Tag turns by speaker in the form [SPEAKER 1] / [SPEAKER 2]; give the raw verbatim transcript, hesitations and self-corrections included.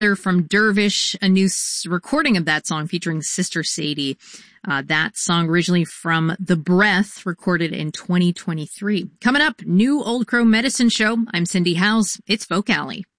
[SPEAKER 1] from Dervish, a new s- recording of that song featuring Sister Sadie. Uh, that song originally from The Breath, recorded in twenty twenty-three. Coming up, new Old Crow Medicine Show. I'm Cindy Howes. It's Folk Alley.